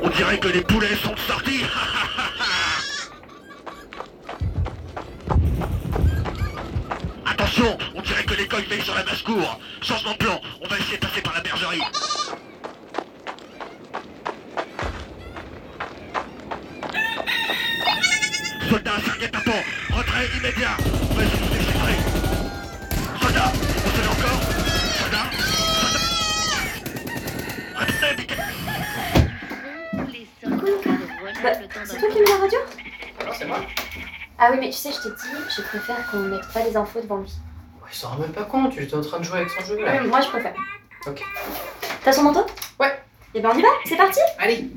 On dirait que les poulets sont sortis. Attention, on dirait que l'école veille sur la basse-cour. Changement de plan, on va essayer de passer par la bergerie. Soldats, serviette à pont, retrait immédiat. On va essayer de nous exfiltrer. Soldats, on se met encore. Soldats, soldats. Retrait, C'est toi qui mets la radio? Non, c'est moi. Ah oui, mais tu sais, je t'ai dit, je préfère qu'on mette pas les infos devant lui. Ouais, il s'en rend même pas compte, tu étais en train de jouer avec son jeu là. Ouais, moi je préfère. Ok. T'as son manteau? Ouais. Et ben on y va, c'est parti. Allez.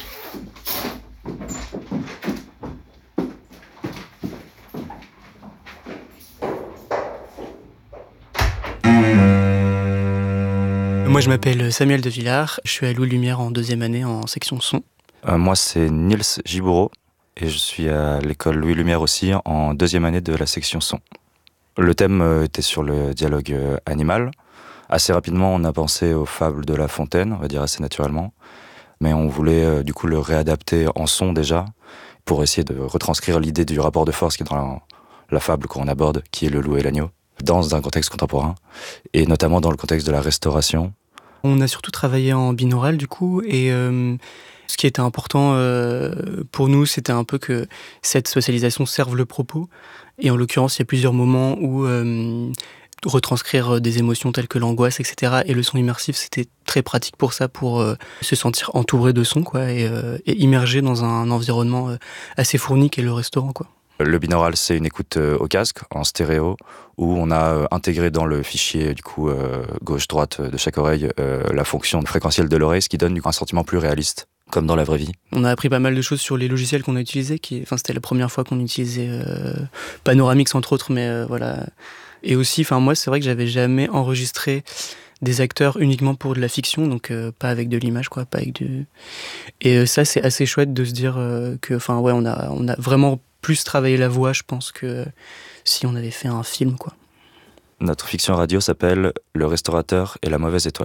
Moi je m'appelle Samuel de Villard, je suis à Louis Lumière en 2e année en section son. Moi c'est Niels Gibourot et je suis à l'école Louis Lumière aussi en 2e année de la section son. Le thème était sur le dialogue animal. Assez rapidement on a pensé aux fables de La Fontaine, on va dire assez naturellement. Mais on voulait du coup le réadapter en son déjà pour essayer de retranscrire l'idée du rapport de force qui est dans la fable qu'on aborde, qui est le loup et l'agneau, dans un contexte contemporain et notamment dans le contexte de la restauration. On a surtout travaillé en binaural du coup et ce qui était important pour nous c'était un peu que cette socialisation serve le propos et en l'occurrence il y a plusieurs moments où retranscrire des émotions telles que l'angoisse etc. et le son immersif c'était très pratique pour ça, pour se sentir entouré de sons quoi, et immergé dans un environnement assez fourni qu'est le restaurant quoi. Le binaural, c'est une écoute au casque, en stéréo, où on a intégré dans le fichier du coup gauche-droite de chaque oreille la fonction fréquentielle de l'oreille, ce qui donne un sentiment plus réaliste, comme dans la vraie vie. On a appris pas mal de choses sur les logiciels qu'on a utilisés, c'était la première fois qu'on utilisait Panoramix entre autres, mais voilà. Et aussi, moi c'est vrai que j'avais jamais enregistré des acteurs uniquement pour de la fiction, donc pas avec de l'image quoi, pas avec du. Et ça c'est assez chouette de se dire que, on a vraiment plus travailler la voix, je pense, que si on avait fait un film, quoi. Notre fiction radio s'appelle « Le restaurateur et la mauvaise étoile ».